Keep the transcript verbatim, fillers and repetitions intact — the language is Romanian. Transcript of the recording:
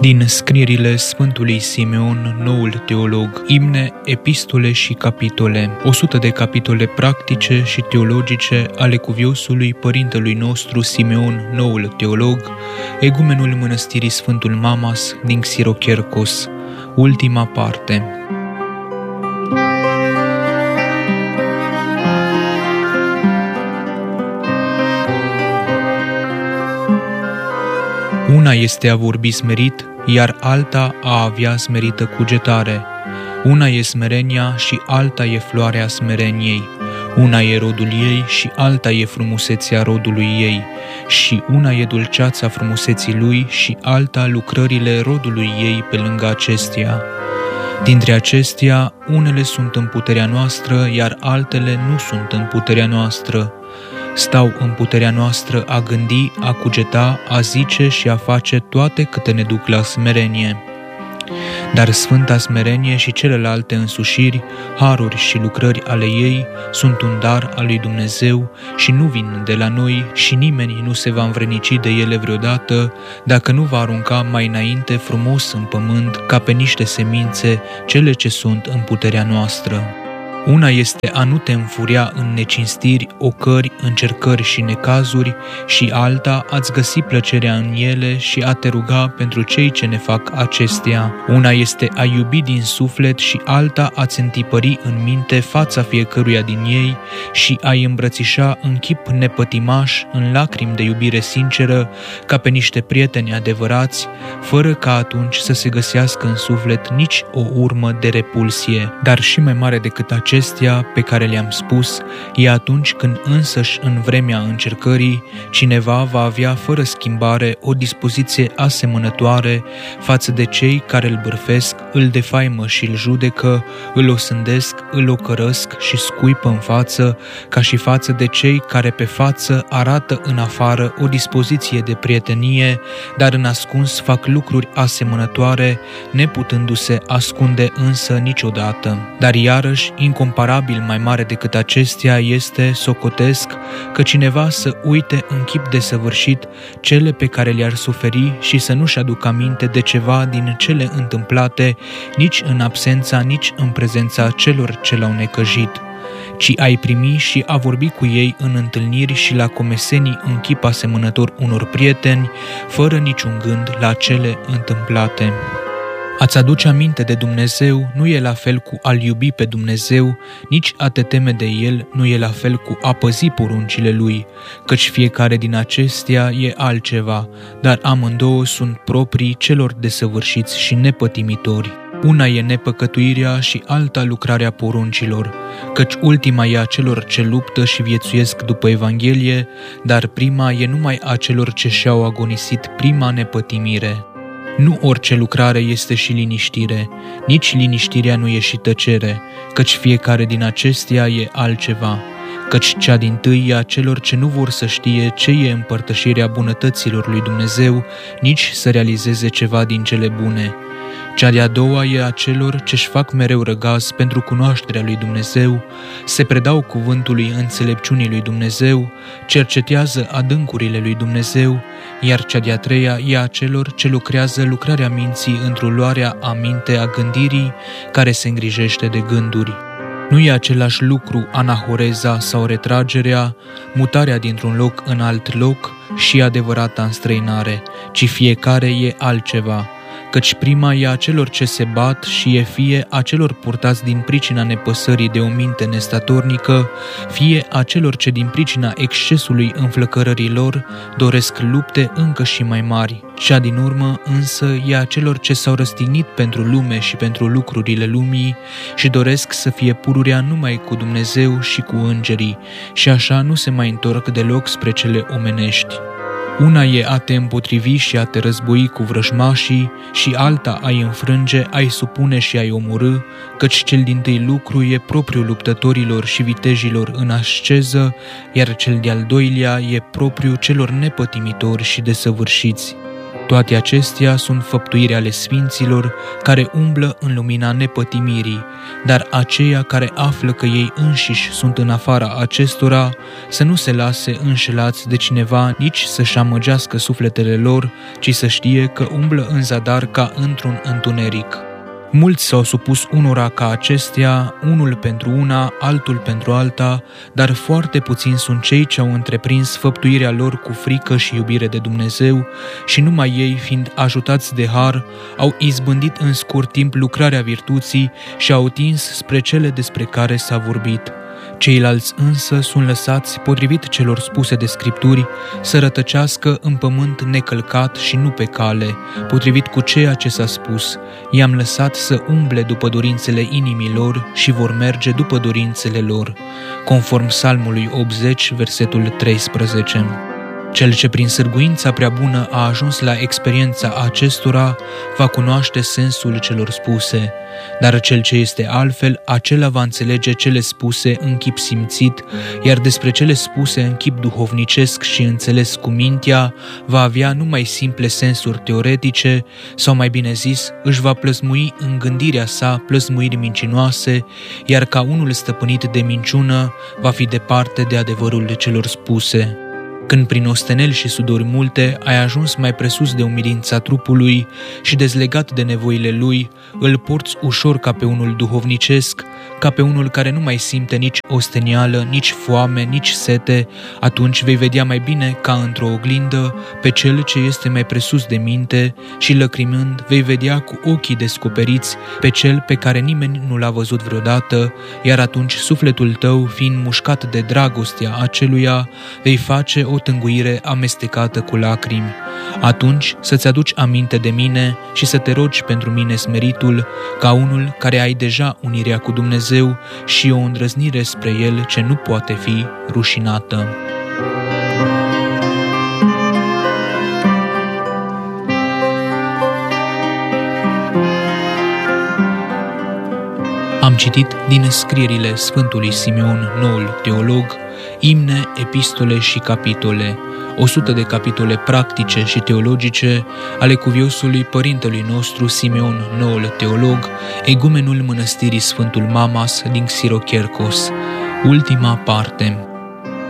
Din scrierile Sfântului Simeon, noul teolog, imne, epistole și capitole, o sută de capitole practice și teologice ale cuviosului părintelui nostru Simeon, noul teolog, egumenul mănăstirii Sfântul Mamas din Xirochercos, ultima parte. Una este a vorbi smerit, iar alta a avea smerită cugetare. Una e smerenia și alta e floarea smereniei. Una e rodul ei și alta e frumusețea rodului ei. Și una e dulceața frumuseții lui și alta lucrările rodului ei pe lângă acestea. Dintre acestea, unele sunt în puterea noastră, iar altele nu sunt în puterea noastră. Stau în puterea noastră a gândi, a cugeta, a zice și a face toate câte ne duc la smerenie. Dar sfânta smerenie și celelalte însușiri, haruri și lucrări ale ei sunt un dar al lui Dumnezeu și nu vin de la noi și nimeni nu se va învrenici de ele vreodată dacă nu va arunca mai înainte frumos în pământ ca pe niște semințe cele ce sunt în puterea noastră. Una este a nu te înfuria în necinstiri, ocări, încercări și necazuri și alta a-ți găsi plăcerea în ele și a te ruga pentru cei ce ne fac acestea. Una este a iubi din suflet și alta a-ți întipări în minte fața fiecăruia din ei și a-i îmbrățișa în chip nepătimaș, în lacrimi de iubire sinceră, ca pe niște prieteni adevărați, fără ca atunci să se găsească în suflet nici o urmă de repulsie. Dar și mai mare decât acestea, Acestea pe care le-am spus e atunci când însăși în vremea încercării cineva va avea fără schimbare o dispoziție asemănătoare față de cei care îl bârfesc, îl defaimă și îl judecă, îl osândesc, îl ocărăsc și scuipă în față, ca și față de cei care pe față arată în afară o dispoziție de prietenie, dar în ascuns fac lucruri asemănătoare, neputându-se ascunde însă niciodată. Dar iarăși, incomparabil mai mare decât acestea este, socotesc, că cineva să uite în chip desăvârșit cele pe care le-ar suferi și să nu-și aducă aminte de ceva din cele întâmplate, nici în absența, nici în prezența celor ce l-au necăjit, ci ai primi și a vorbi cu ei în întâlniri și la comesenii în chip asemănător unor prieteni, fără niciun gând la cele întâmplate. A-ți aduce aminte de Dumnezeu nu e la fel cu a-L iubi pe Dumnezeu, nici a te teme de El nu e la fel cu a păzi poruncile Lui, căci fiecare din acestea e altceva, dar amândouă sunt proprii celor desăvârșiți și nepătimitori. Una e nepăcătuirea și alta lucrarea poruncilor, căci ultima e a celor ce luptă și viețuiesc după Evanghelie, dar prima e numai a celor ce și-au agonisit prima nepătimire. Nu orice lucrare este și liniștire, nici liniștirea nu e și tăcere, căci fiecare din acestea e altceva, căci cea dintâi e a celor ce nu vor să știe ce e împărtășirea bunătăților lui Dumnezeu, nici să realizeze ceva din cele bune. Cea de-a doua e a celor ce-și fac mereu răgaz pentru cunoașterea lui Dumnezeu, se predau cuvântului înțelepciunii lui Dumnezeu, cercetează adâncurile lui Dumnezeu, iar cea de-a treia e a celor ce lucrează lucrarea minții într-o luarea aminte a gândirii care se îngrijește de gânduri. Nu e același lucru anahoreza sau retragerea, mutarea dintr-un loc în alt loc și adevărata înstrăinare, ci fiecare e altceva, căci prima e a celor ce se bat și e fie a celor purtați din pricina nepăsării de o minte nestatornică, fie a celor ce din pricina excesului înflăcărării lor doresc lupte încă și mai mari. Cea din urmă însă e a celor ce s-au răstignit pentru lume și pentru lucrurile lumii și doresc să fie pururea numai cu Dumnezeu și cu îngerii și așa nu se mai întorc deloc spre cele omenești. Una e a te împotrivi și a te război cu vrăjmașii și alta a-i înfrânge, a-i supune și a-i omorâ, căci cel dintâi lucru e propriul luptătorilor și vitejilor în asceză, iar cel de-al doilea e propriu celor nepătimitori și desăvârșiți. Toate acestea sunt făptuiri ale sfinților care umblă în lumina nepătimirii, dar aceia care află că ei înșiși sunt în afara acestora să nu se lase înșelați de cineva, nici să-și amăgească sufletele lor, ci să știe că umblă în zadar ca într-un întuneric. Mulți s-au supus unora ca acestea, unul pentru una, altul pentru alta, dar foarte puțini sunt cei ce au întreprins făptuirea lor cu frică și iubire de Dumnezeu și numai ei, fiind ajutați de har, au izbândit în scurt timp lucrarea virtuții și au tins spre cele despre care s-a vorbit. Ceilalți însă sunt lăsați, potrivit celor spuse de Scripturi, să rătăcească în pământ necălcat și nu pe cale, potrivit cu ceea ce s-a spus: i-am lăsat să umble după dorințele inimilor și vor merge după dorințele lor, conform Psalmului optzeci, versetul treisprezece. Cel ce prin sârguința prea bună a ajuns la experiența acestora va cunoaște sensul celor spuse, dar cel ce este altfel, acela va înțelege cele spuse în chip simțit, iar despre cele spuse în chip duhovnicesc și înțeles cu mintea va avea numai simple sensuri teoretice, sau mai bine zis, își va plăsmui în gândirea sa plăsmuiri mincinoase, iar ca unul stăpânit de minciună va fi departe de adevărul celor spuse. Când prin osteneli și sudori multe ai ajuns mai presus de umilința trupului și dezlegat de nevoile lui, îl porți ușor ca pe unul duhovnicesc, ca pe unul care nu mai simte nici ostenială, nici foame, nici sete, atunci vei vedea mai bine ca într-o oglindă pe cel ce este mai presus de minte și lăcrimând vei vedea cu ochii descoperiți pe cel pe care nimeni nu l-a văzut vreodată, iar atunci sufletul tău, fiind mușcat de dragostea aceluia, vei face o tânguire amestecată cu lacrimi. Atunci să-ți aduci aminte de mine și să te rogi pentru mine smeritul, ca unul care ai deja unirea cu Dumnezeu și o îndrăznire spre El ce nu poate fi rușinată. Am citit din scrierile Sfântului Simeon, noul teolog, imne, epistole și capitole, o sută de capitole practice și teologice ale cuviosului părintelui nostru Simeon, noul teolog, egumenul mănăstirii Sfântul Mamas din Xirocherkos. Ultima parte.